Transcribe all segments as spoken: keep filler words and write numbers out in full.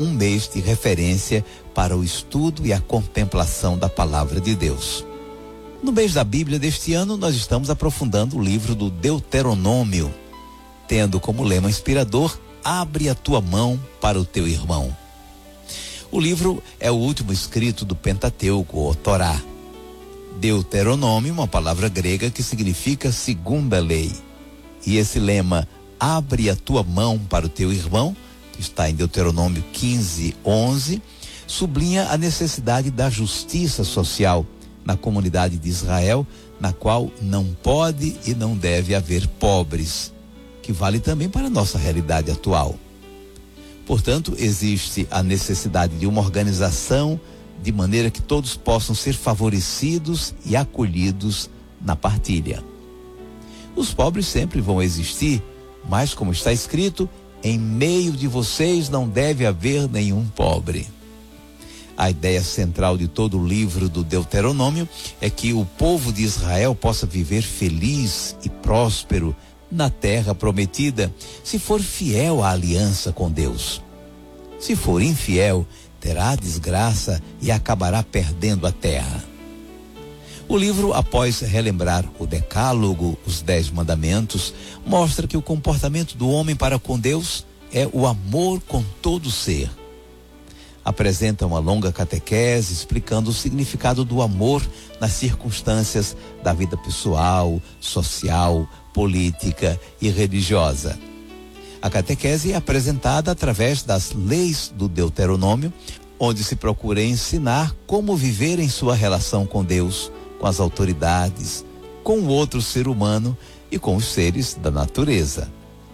um mês de referência para o estudo e a contemplação da palavra de Deus. No mês da Bíblia deste ano, nós estamos aprofundando o livro do Deuteronômio, tendo como lema inspirador: abre a tua mão para o teu irmão. O livro é o último escrito do Pentateuco, ou Torá. Deuteronômio, uma palavra grega que significa segunda lei. E esse lema, abre a tua mão para o teu irmão, que está em Deuteronômio quinze, onze, sublinha a necessidade da justiça social na comunidade de Israel, na qual não pode e não deve haver pobres, que vale também para a nossa realidade atual. Portanto, existe a necessidade de uma organização de maneira que todos possam ser favorecidos e acolhidos na partilha. Os pobres sempre vão existir, mas como está escrito, em meio de vocês não deve haver nenhum pobre. A ideia central de todo o livro do Deuteronômio é que o povo de Israel possa viver feliz e próspero na terra prometida, se for fiel à aliança com Deus. Se for infiel, terá desgraça e acabará perdendo a terra. O livro, após relembrar o decálogo, os dez mandamentos, mostra que o comportamento do homem para com Deus é o amor com todo o ser. Apresenta uma longa catequese explicando o significado do amor nas circunstâncias da vida pessoal, social, política e religiosa. A catequese é apresentada através das leis do Deuteronômio, onde se procura ensinar como viver em sua relação com Deus, com as autoridades, com o outro ser humano e com os seres da natureza.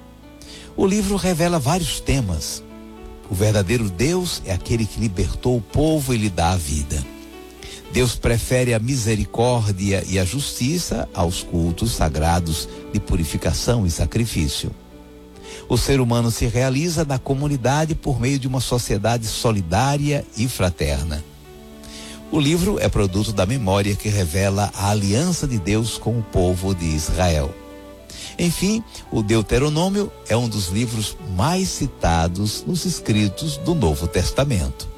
O livro revela vários temas. O verdadeiro Deus é aquele que libertou o povo e lhe dá a vida. Deus prefere a misericórdia e a justiça aos cultos sagrados de purificação e sacrifício. O ser humano se realiza na comunidade por meio de uma sociedade solidária e fraterna. O livro é produto da memória que revela a aliança de Deus com o povo de Israel. Enfim, o Deuteronômio é um dos livros mais citados nos escritos do Novo Testamento.